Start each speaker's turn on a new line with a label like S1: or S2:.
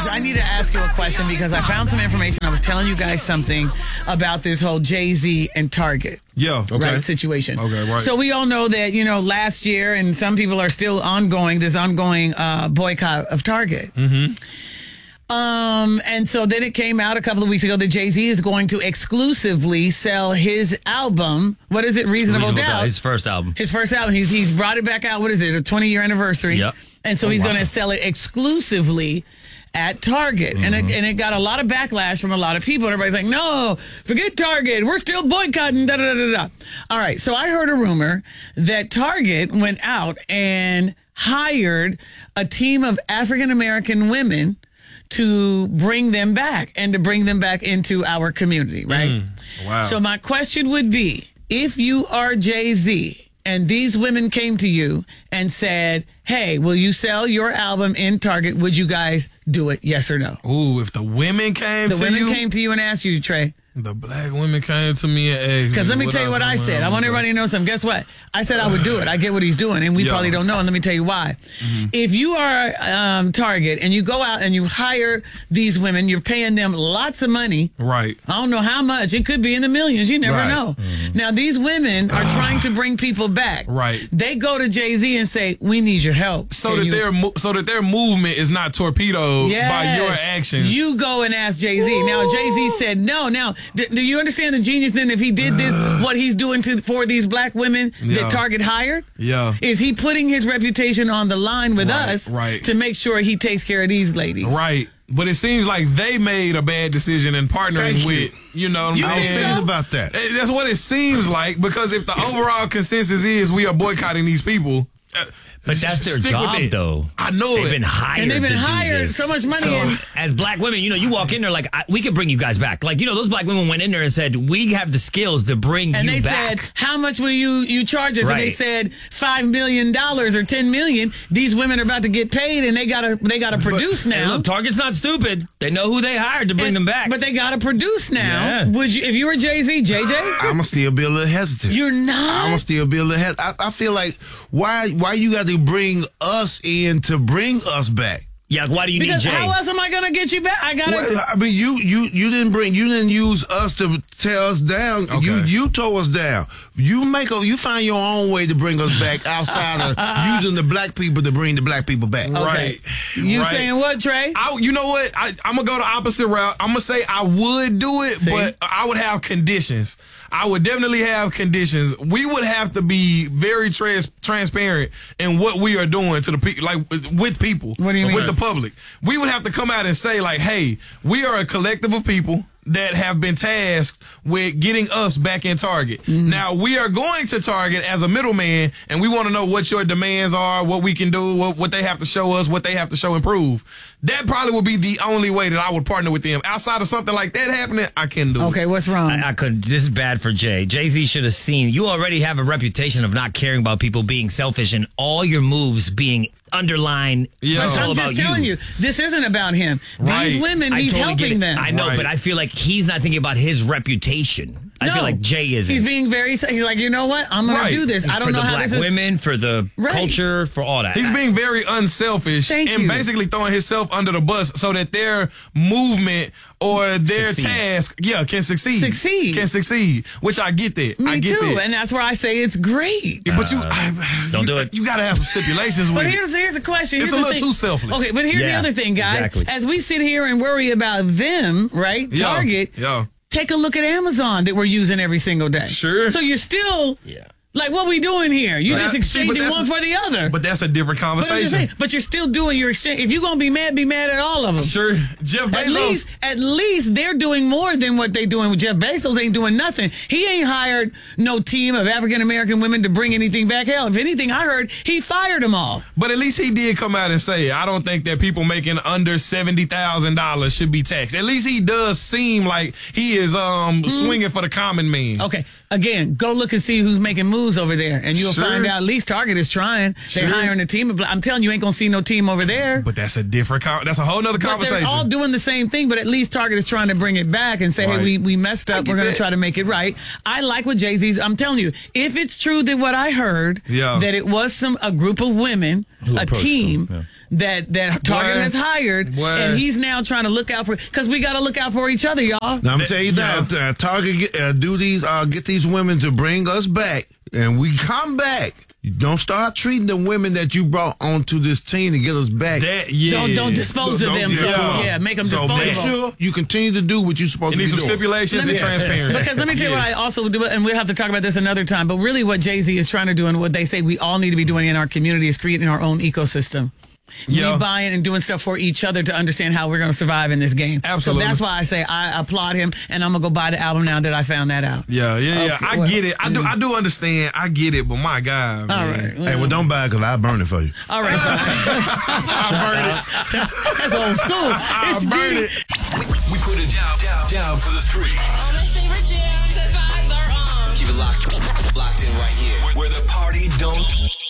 S1: I need to ask you a question because I found some information. I was telling you guys something about this whole Jay-Z and Target.
S2: Yeah. Okay.
S1: Right, situation.
S2: Okay, right.
S1: So we all know that, last year, and some people are still ongoing boycott of Target.
S2: Mm-hmm.
S1: And so then it came out a couple of weeks ago that Jay-Z is going to exclusively sell his album. What is it? Reasonable Doubt.
S3: His first album.
S1: His first album. He's brought it back out. What is it? A 20-year anniversary.
S3: Yep.
S1: And so he's going to sell it exclusively at Target. And it got a lot of backlash from a lot of people. Everybody's like, no, forget Target. We're still boycotting, da-da-da-da-da. All right. So I heard a rumor that Target went out and hired a team of African-American women to bring them back and to bring them back into our community, right?
S2: Wow.
S1: So my question would be, if you are Jay-Z and these women came to you and said, hey, will you sell your album in Target? Would you guys do it? Yes or no?
S2: Ooh, if the women came
S1: to you and asked you, Trey.
S2: The black women came to me and asked.
S1: Because let me tell you what I said. I want everybody to know something. Guess what? I said I would do it. I get what he's doing, and we probably don't know. And let me tell you why. If you are Target and you go out and you hire these women, you're paying them lots of money.
S2: Right.
S1: I don't know how much. It could be in the millions. You never know. Now, these women are trying to bring people back.
S2: Right.
S1: They go to Jay-Z and say, we need your help.
S2: So that their movement is not torpedoed by your actions.
S1: You go and ask Jay-Z. Now, Jay-Z said no. Now, do you understand the genius then if he did this, what he's doing for these black women that Target hired?
S2: Yeah.
S1: Is he putting his reputation on the line with us to make sure he takes care of these ladies?
S2: Right. But it seems like they made a bad decision in partnering with, you know what I'm saying?
S4: I don't think about that.
S2: That's what it seems like, because if the overall consensus is we are boycotting these people.
S3: But that's their job, though.
S2: I know
S3: they've been hired.
S1: And they've been
S3: to
S1: hired
S3: do this.
S1: so much money.
S3: So, as black women, you walk in there like, we can bring you guys back. Like, those black women went in there and said, we have the skills to bring you back.
S1: And they said, how much will you charge us?
S3: Right.
S1: And they said $5 million or $10 million. These women are about to get paid, and they gotta produce now.
S3: Hey, look, Target's not stupid. They know who they hired to bring them back.
S1: But they gotta produce now.
S3: Yeah.
S1: Would you, if you were Jay-Z, JJ?
S4: I'ma still be a little hesitant.
S1: You're not?
S4: I'ma still be a little hesitant. I feel like why you got to bring us in to bring us back?
S3: Yeah, why do you need Jay?
S1: How else am I gonna get you back? I gotta.
S4: Well, I mean, you didn't use us to tear us down.
S2: Okay.
S4: You tore us down. You find your own way to bring us back outside of using the black people to bring the black people back.
S1: Okay.
S2: Right.
S1: You
S2: Right.
S1: saying what, Trey?
S2: You know what? I'm going to go the opposite route. I'm going to say I would do it, but I would have conditions. I would definitely have conditions. We would have to be very transparent in what we are doing to the people, like with people.
S1: What do you mean?
S2: With the public. We would have to come out and say, like, hey, we are a collective of people that have been tasked with getting us back in Target. Now, we are going to Target as a middleman, and we want to know what your demands are, what we can do, what they have to show us, what they have to show improve. That probably would be the only way that I would partner with them. Outside of something like that happening, I couldn't do it.
S1: Okay, what's wrong?
S3: I couldn't. This is bad for Jay. Jay-Z should have seen. You already have a reputation of not caring about people, being selfish, and all your moves being underlined.
S2: Yeah.
S3: It's all
S1: I'm
S3: about
S1: just telling you, this isn't about him. These women, he's
S3: totally get
S1: helping
S3: it.
S1: them.
S3: I know,
S2: Right.
S3: but I feel like he's not thinking about his reputation. I feel like Jay isn't.
S1: He's being he's like, you know what? I'm going to do this. I don't
S3: for
S1: know
S3: the
S1: how
S3: black
S1: this is.
S3: women, for the culture, for all that.
S2: He's being very unselfish
S1: Thank
S2: and
S1: you.
S2: basically throwing himself under the bus so that their movement or their task, can succeed. Can succeed, which I get that.
S1: Me
S2: I get
S1: too,
S2: that.
S1: and that's where I say it's great.
S2: But
S3: don't do it.
S2: You got to have some stipulations with
S1: But
S2: it.
S1: here's a question.
S2: It's
S1: Here's
S2: a
S1: the
S2: little
S1: thing.
S2: too selfless.
S1: Okay, but here's the
S3: Yeah,
S1: other thing, guys.
S3: exactly.
S1: As we sit here and worry about them, right? Target.
S2: Yeah.
S1: Take a look at Amazon that we're using every single day.
S2: Sure.
S1: So you're still like, what we doing here? You just exchanging one for the other.
S2: But that's a different conversation.
S1: But you're still doing your exchange. If you're gonna be mad at all of them.
S2: Sure. Jeff Bezos.
S1: At least they're doing more than what they doing with Jeff Bezos. Ain't doing nothing. He ain't hired no team of African American women to bring anything back. Hell, if anything, I heard he fired them all.
S2: But at least he did come out and say, I don't think that people making under $70,000 should be taxed. At least he does seem like he is swinging for the common man.
S1: Okay. Again, go look and see who's making moves over there, and you'll find out at least Target is trying. They're hiring a team. I'm telling you, ain't gonna see no team over there.
S2: But that's a different. That's a whole nother conversation.
S1: They're all doing the same thing, but at least Target is trying to bring it back and say, hey, we messed up. We're going to try to make it right. I like what Jay-Z's. I'm telling you, if it's true that what I heard, that it was a group of women, a team that Target
S2: What?
S1: has hired,
S2: What?
S1: and he's now trying to look out for, because we got to look out for each other, y'all.
S4: Now, I'm telling you that Target get these women to bring us back, and we come back. You don't start treating the women that you brought onto this team to get us back.
S1: Don't dispose of them. Make them disposable.
S4: Make sure you continue to do what you're supposed
S2: You
S4: to
S2: need
S4: be
S2: some
S4: doing.
S2: stipulations and transparency.
S1: Because let me tell you what I also do, and we'll have to talk about this another time, but really what Jay-Z is trying to do and what they say we all need to be doing in our community is creating our own ecosystem.
S2: Yeah.
S1: We buying and doing stuff for each other to understand how we're going to survive in this game.
S2: Absolutely.
S1: So that's why I say I applaud him, and I'm going to go buy the album now that I found that out.
S2: Yeah.
S1: Okay,
S2: I get it. I do understand. I get it, but my God,
S1: All
S2: man.
S1: right.
S4: Hey, well, don't buy it because I'll burn it for you.
S1: All right.
S2: I'll burn it.
S1: That's old school.
S2: I'll burn it.
S5: We put it down for the streets.
S6: All my favorite jams and vibes are on.
S5: Keep it locked in right here, where the party don't